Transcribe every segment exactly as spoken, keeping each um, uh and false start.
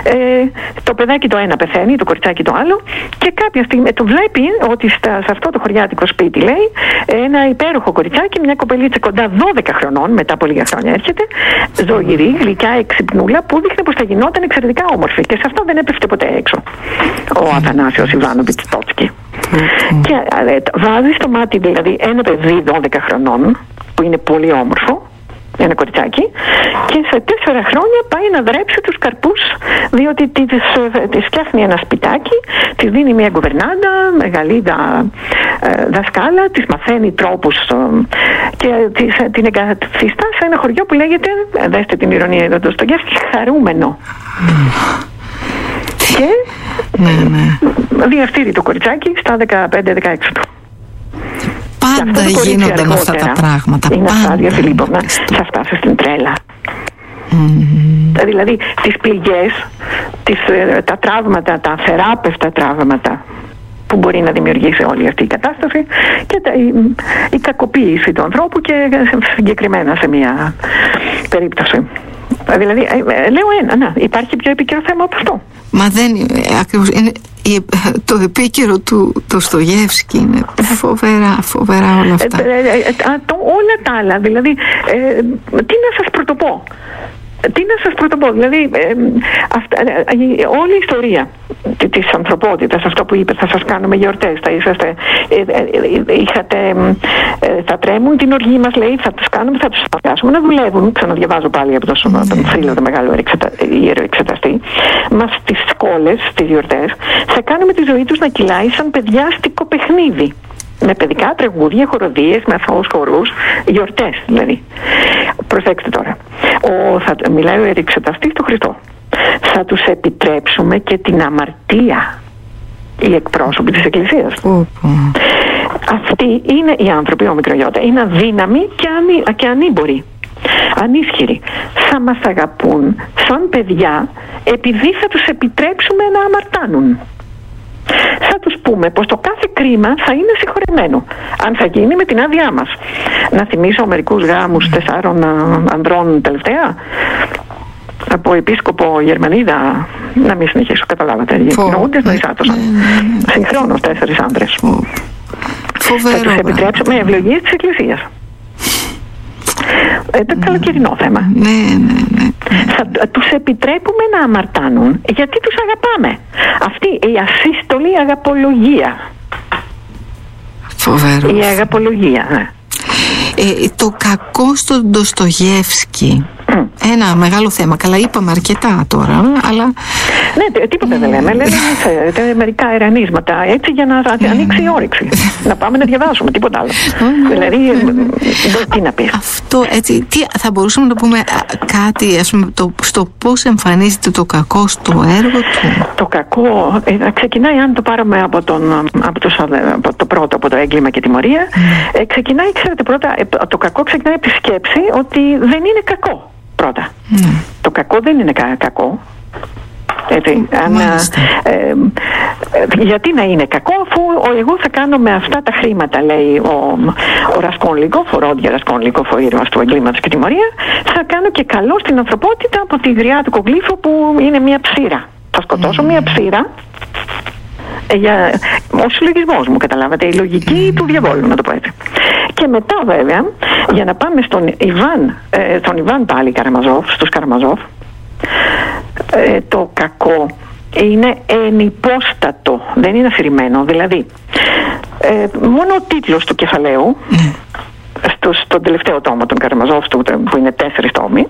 Ε, το παιδάκι το ένα πεθαίνει, το κοριτσάκι το άλλο, και κάποια στιγμή το βλέπει ότι στα, σε αυτό το χωριάτικο σπίτι, λέει, ένα υπέροχο κοριτσάκι, μια κοπελίτσα κοντά δώδεκα χρονών, μετά από λίγα χρόνια έρχεται, ζωηρή, γλυκιά, εξυπνούλα, που δείχνει πως θα γινόταν εξαιρετικά όμορφη. Και σε αυτό δεν έπεφτε ποτέ έξω ο Αθανάσιος Ιβάνοβιτς Τότσκι. Mm. Και ε, βάζει στο μάτι δηλαδή ένα παιδί δώδεκα χρονών, που είναι πολύ όμορφο, ένα κοριτσάκι, και σε τέσσερα χρόνια πάει να δρέψει τους καρπούς, διότι της, της φτιάχνει ένα σπιτάκι, της δίνει μια γκουβερνάντα, μεγαλύτερα ε, δασκάλα, της μαθαίνει τρόπους ε, και της, την εγκαθιστά σε ένα χωριό που λέγεται, δέστε την ηρωνία εδώ το Ντοστογεύσκι, Χαρούμενο. Mm. Και ναι, ναι. διαφτείρει το κοριτσάκι στα δεκαπέντε δεκαέξι του. Πάντα γίνονται με αυτά τα πράγματα. Είναι Ναστάδια Φιλίπποβνα, θα φτάσει στην τρέλα. Mm. Δηλαδή τις πληγές, τις, τα τραύματα, τα αθεράπευτα τραύματα που μπορεί να δημιουργήσει όλη αυτή η κατάσταση και τα, η, η κακοποίηση του ανθρώπου, και συγκεκριμένα σε μια περίπτωση. Δηλαδή, ε, λέω ένα, να, υπάρχει πιο επίκαιρο θέμα από αυτό. Μα δεν ακριβώς είναι, το επίκαιρο του Ντοστογεύσκι είναι φοβερά, φοβερά όλα αυτά. Ε, ε, ε, το, όλα τα άλλα, δηλαδή, ε, τι να σας πρωτοπώ. Τι να σας πρωτοπώ, δηλαδή ε, αυτά, ε, όλη η ιστορία της ανθρωπότητας, αυτό που είπε, θα σας κάνουμε γιορτές, θα είσαστε, ε, ε, είχατε, ε, θα τρέμουν την οργή μας, λέει, θα τους κάνουμε, θα τους αναγκάσουμε να δουλεύουν, ξαναδιαβάζω πάλι από τον, mm. τον Φίλο, τον μεγάλο ιεροεξεταστή, μας στις σκόλες, στις γιορτές, θα κάνουμε τη ζωή τους να κυλάει σαν παιδιάστικο παιχνίδι. Με παιδικά τραγούδια, χοροδίες, με αθώους χορούς, γιορτές δηλαδή. Προσέξτε τώρα. Ο, θα, μιλάει ο ιεροεξεταστής του Χριστό. Θα τους επιτρέψουμε και την αμαρτία, οι εκπρόσωποι της Εκκλησίας. Mm. Αυτοί είναι οι άνθρωποι, ο μικρογιώτα. Είναι αδύναμοι και, ανή, και ανήμποροι. Ανίσχυροι. Θα μας αγαπούν σαν παιδιά επειδή θα τους επιτρέψουμε να αμαρτάνουν. Θα τους πούμε πως το κάθε κρίμα θα είναι συγχωρεμένο, αν θα γίνει με την άδειά μας. Να θυμίσω μερικούς γάμους τεσσάρων ανδρών τελευταία, από επίσκοπο Γερμανίδα, να μην συνεχίσω, καταλάβατε, κοινωνούντες νοησάτωσαν συγχρόνως τέσσερις άνδρες. Θα τους επιτρέψουμε με ευλογίες της Εκκλησίας. Ε, το καλοκαιρινό θέμα. Ναι, ναι, ναι. Θα τους επιτρέπουμε να αμαρτάνουν γιατί τους αγαπάμε. Αυτή η ασύστολη αγαπολογία. Φοβερό. Η αγαπολογία, ναι. Ε, το κακό στον Ντοστογεύσκι. Mm. Ένα μεγάλο θέμα. Καλά, είπαμε αρκετά τώρα, αλλά... Ναι, τίποτα mm. δεν λέμε. Λέμε mm. μερικά ερανίσματα, έτσι, για να mm. ανοίξει η όρεξη. Να πάμε να διαβάσουμε, τίποτα άλλο. Mm. Δηλαδή, mm. τι να πεις. Αυτό, έτσι, τι, θα μπορούσαμε να πούμε κάτι, ας πούμε, το, στο πώς εμφανίζεται το κακό στο έργο του. Το κακό, ε, ξεκινάει, αν το πάρουμε από, τον, από, το, από το πρώτο, από το έγκλημα και τιμωρία, mm. ε, ξεκινάει, ξέρετε, πρώτα, ε, το κακό ξεκινάει από τη σκέψη ότι δεν είναι κακό. Πρώτα. Mm. Το κακό δεν είναι κα- κακό. Έτσι, αν, ε, ε, γιατί να είναι κακό, αφού εγώ θα κάνω με αυτά τα χρήματα, λέει ο, ο Ρασκόλνικοφ, ο Ρόντια Ρασκόλνικοφ, ο ήρωας του εγκλήματος και τιμωρία, θα κάνω και καλό στην ανθρωπότητα από τη γριά του κογλύφου που είναι μια ψήρα. Θα σκοτώσω mm. μια ψήρα. Για, ο συλλογισμός μου, καταλάβατε, η λογική mm. του διαβόλου, να το πω έτσι. Και μετά βέβαια, για να πάμε στον Ιβάν, ε, τον Ιβάν πάλι Καραμαζόφ, στους Καραμαζόφ, ε, το κακό είναι ενυπόστατο, δεν είναι αφηρημένο. Δηλαδή, ε, μόνο ο τίτλος του κεφαλαίου, mm. στο, στον τελευταίο τόμο των Καραμαζόφ, που είναι τέσσερις τόμοι,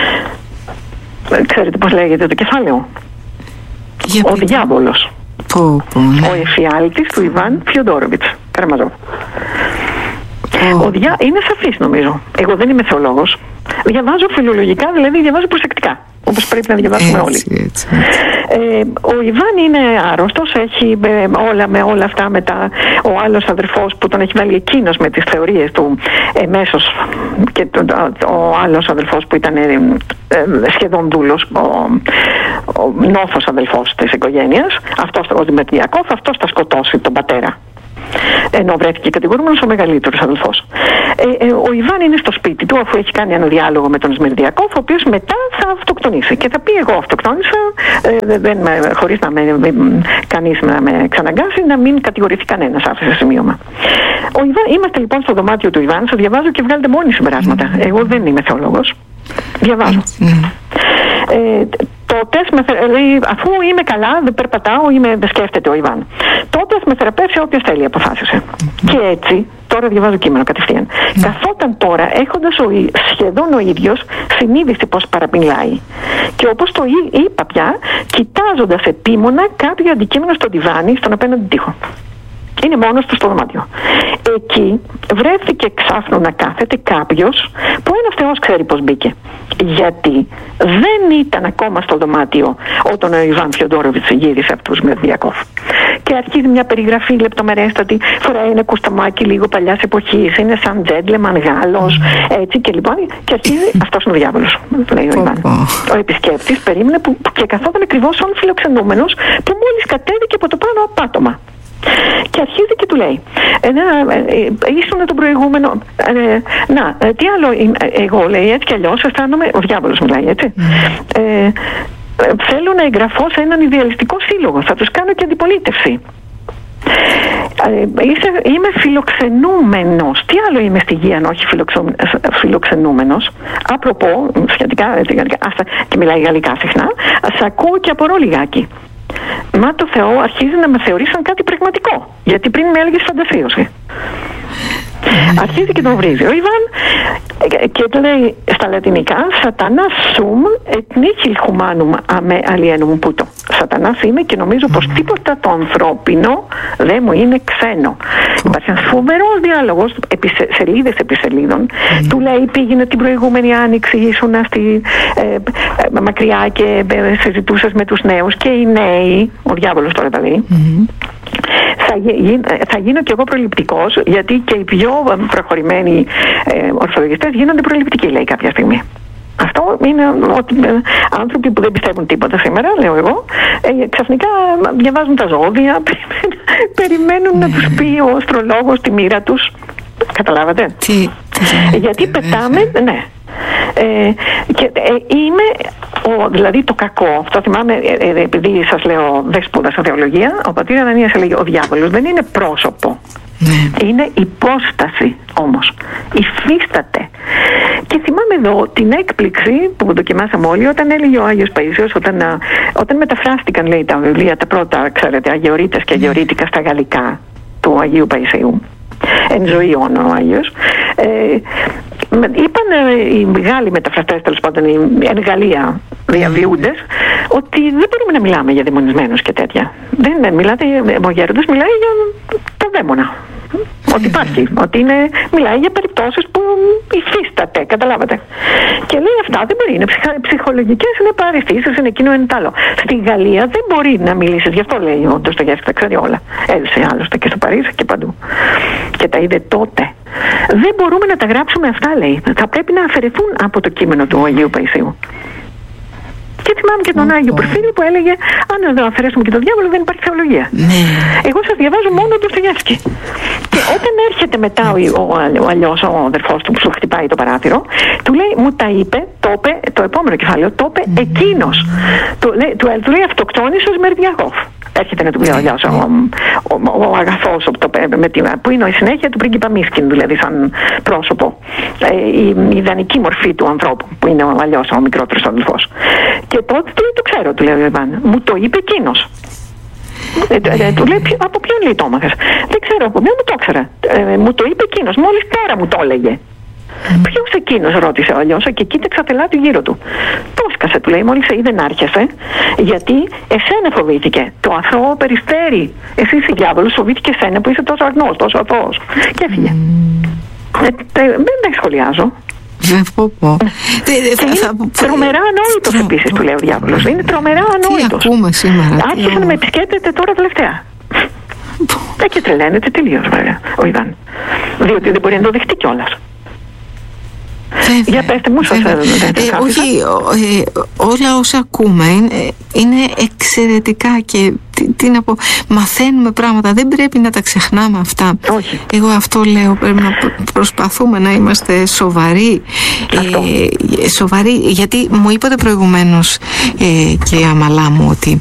ε, ξέρετε πώς λέγεται το κεφάλαιο? Για ο διάβολος. Πω, πω, ναι. Ο εφιάλτης του Ιβάν Φιοντόροβιτς Καραμαζόφ. Oh. Ο διά... Είναι σαφής, νομίζω. Εγώ δεν είμαι θεολόγος. Διαβάζω φιλολογικά, δηλαδή διαβάζω προσεκτικά, όπως πρέπει να διαβάσουμε έτσι, όλοι. Έτσι, έτσι. Ε, ο Ιβάν είναι άρρωστος, έχει ε, όλα με όλα αυτά με τα, ο άλλος αδερφός που τον έχει βάλει εκείνος με τις θεωρίες του εμέσως, και το, το, ο άλλος αδερφός που ήταν ε, ε, σχεδόν δούλος, ο, ο νόφος αδελφός της οικογένειας, αυτός ο Δημητριακόφ, αυτός θα σκοτώσει τον πατέρα. Ενώ βρέθηκε κατηγορούμενος ο μεγαλύτερος αδελφός. Ε, ε, ο Ιβάν είναι στο σπίτι του, αφού έχει κάνει ένα διάλογο με τον Σμερδιακόφ, ο οποίος μετά θα αυτοκτονήσει. Και θα πει: εγώ αυτοκτόνησα, ε, δεν, χωρίς να με, με, κανείς να με ξαναγκάσει, να μην κατηγορηθεί κανένας, άφησε σημείωμα. Ο Ιβάν, είμαστε λοιπόν στο δωμάτιο του Ιβάν, σας διαβάζω και βγάλετε μόνοι συμπεράσματα. Mm. Εγώ δεν είμαι θεολόγος. Διαβάζω. Mm. Ε, τότε, αφού είμαι καλά, δεν περπατάω, είμαι, δεν σκέφτεται ο Ιβάν. Τότε ας με θεραπεύσει όποιος θέλει, αποφάσισε. Mm. Και έτσι, τώρα διαβάζω κείμενο κατευθείαν. Mm. Καθόταν τώρα, έχοντας ο, σχεδόν ο ίδιος συνείδηση πως παραπειλάει. Και όπως το είπα πια, κοιτάζοντας επίμονα κάποιο αντικείμενο στο τιβάνι, στον απέναντι τοίχο. Είναι μόνος του στο δωμάτιο. Εκεί βρέθηκε ξάφνου να κάθεται κάποιος που ένας θεός ξέρει πως μπήκε. Γιατί δεν ήταν ακόμα στο δωμάτιο όταν ο Ιβάν Φιοντόροβιτς γύρισε από τους Σμερδιακόφ. Και αρχίζει μια περιγραφή λεπτομερέστατη. Φοράει ένα κουσταμάκι λίγο παλιάς εποχής, είναι σαν τζέντλεμαν Γάλλος, έτσι και λοιπόν. Και αρχίζει, αυτός είναι ο διάβολος, λέει ο Ιβάν. Ο επισκέπτης περίμενε που, και καθόταν ακριβώς όλος φιλοξενούμενος που μόλις κατέβηκε από το πάνω πάτωμα. Και αρχίζει και του λέει: ε, να, ε, ήσουν τον προηγούμενο. Ε, να, ε, τι άλλο. Ε, εγώ λέει έτσι κι αλλιώς αισθάνομαι. Ο διάβολος μιλάει έτσι. Mm. Ε, ε, θέλω να εγγραφώ σε έναν ιδεαλιστικό σύλλογο. Θα τους κάνω και αντιπολίτευση. Ε, είσαι, είμαι φιλοξενούμενος. Τι άλλο είμαι στη γη αν όχι φιλοξενούμενος? Απροπό, σχετικά, και μιλάει γαλλικά συχνά, σ' ακούω και απορώ λιγάκι. Μα το Θεό αρχίζει να με θεωρεί σαν κάτι πραγματικό. Γιατί πριν με έλεγες φαντασίωση. Αρχίζει και τον βρίζει ο Ιβάν και λέει στα λατινικά: Σατανάς σουμ et nihil humanum ame alienum puto. Σατανάς είμαι και νομίζω πως τίποτα το ανθρώπινο δεν μου είναι ξένο. Υπάρχει ένας φοβερός διάλογος, σελίδες επί σελίδων. Του λέει: πήγαινε την προηγούμενη άνοιξη, ήσουν στη, ε, ε, μακριά και ε, συζητούσες με τους νέους και οι νέοι, ο διάβολος τώρα τα λέει, Θα, γι, θα γίνω κι εγώ προληπτικός, γιατί και οι πιο προχωρημένοι ε, ορθολογιστές γίνονται προληπτικοί, λέει κάποια στιγμή. Αυτό είναι ότι ε, άνθρωποι που δεν πιστεύουν τίποτα σήμερα, λέω εγώ, ε, ξαφνικά διαβάζουν τα ζώδια, περιμένουν να τους πει ο αστρολόγος τη μοίρα τους. Καταλάβατε? Τι, τι, γιατί πετάμε, ναι. Ε, και ε, είμαι ο, δηλαδή το κακό, αυτό θυμάμαι, ε, ε, επειδή σας λέω δεν σπούδασα θεολογία, ο πατήρ Ανανίας έλεγε: ο διάβολος δεν είναι πρόσωπο, ναι. Είναι υπόσταση όμως, υφίσταται. Και θυμάμαι εδώ την έκπληξη που δοκιμάσαμε όλοι όταν έλεγε ο Άγιος Παΐσιος, όταν, όταν μεταφράστηκαν, λέει, τα βιβλία τα πρώτα, ξέρετε, Αγιορείτες και Αγιορείτικα στα γαλλικά του Αγίου Παϊσίου, εν ζωή ο Άγιος, ε, είπαν ε, οι Γάλλοι μεταφραστές, τέλος πάντων οι εν Γαλλία διαβιούντες, ότι δεν μπορούμε να μιλάμε για δαιμονισμένους και τέτοια. Δεν μιλάτε, ο Γέροντας μιλάει για το δαίμονα. Ότι υπάρχει, ότι είναι, μιλάει για περιπτώσεις που υφίσταται, καταλάβατε. Και λέει αυτά δεν μπορεί, είναι ψυχα, ψυχολογικές, είναι παραισθήσεις, είναι εκείνο, είναι τ' άλλο. Στη Γαλλία δεν μπορεί να μιλήσεις, γι' αυτό λέει ο Ντοστογεύσκη, τα ξέρει όλα. Έζησε άλλωστε και στο Παρίσι και παντού. Και τα είδε τότε. Δεν μπορούμε να τα γράψουμε αυτά, λέει. Θα πρέπει να αφαιρεθούν από το κείμενο του Αγίου Παϊσίου. Και θυμάμαι και τον oh, Άγιο oh. Πορφύριο που έλεγε: αν δεν αφαιρέσουμε και τον διάβολο, δεν υπάρχει θεολογία. Mm. Εγώ σας διαβάζω μόνο τον Ντοστογεύσκη. Και όταν έρχεται μετά ο, ο, ο αλλιώς ο αδερφός του που σου χτυπάει το παράθυρο, του λέει: μου τα είπε, το, είπε, το επόμενο κεφάλαιο, το είπε mm. εκείνος. Του, λέει, του, του λέει: αυτοκτόνησε ο Σμερδιακόφ. Έρχεται να του πει ο αλλιώς, ο, ο, ο, ο αγαθός που είναι η συνέχεια του πρίγκιπα Μίσκιν, δηλαδή σαν πρόσωπο. Ε, η, η ιδανική μορφή του ανθρώπου, που είναι ο αλλιώς ο μικρότερος αδελφός. Και τότε του λέει: το ξέρω, του λέει ο Ιβάν. Μου το είπε εκείνος. Ε, ε, του λέει: από ποιον λέει το έμαθες? Δεν ξέρω, από ποιον μου το ήξερα. Ε, μου το είπε εκείνος, μόλις τώρα μου το έλεγε. Mm. Ποιος εκείνος, ρώτησε ο Αλιώσα και κοίταξε θελάτη γύρω του. Το σκάσε, του λέει, μόλις σε είδε να άρχισε, γιατί εσένα φοβήθηκε. Το αθώο περιστέρι. Εσύ είσαι διάβολος, φοβήθηκε εσένα που είσαι τόσο αγνός, τόσο αθώος. Και έφυγε. Mm. Ε, ε, δεν τα σχολιάζω. Δεν πω πω. Είναι τρομερά ανόητος επίσης, του λέει ο διάβολος. Είναι τρομερά ανόητος. Τι ακούμε σήμερα? Άρχισε να με επισκέπτεται τώρα τελευταία. Ε, και τρελαίνεται τελείως βέβαια ο Ιβάν. Διότι δεν μπορεί να το δεχτεί κιόλας. Βέβαια, για πέστε μου, σας ε, όχι, ε, όλα όσα ακούμε είναι, είναι εξαιρετικά και τι, τι να πω, μαθαίνουμε πράγματα, δεν πρέπει να τα ξεχνάμε αυτά. Όχι. Εγώ αυτό λέω, πρέπει να προσπαθούμε να είμαστε σοβαροί, ε, σοβαροί, γιατί μου είπατε προηγουμένως, ε, κυρία Μαλάμου, ότι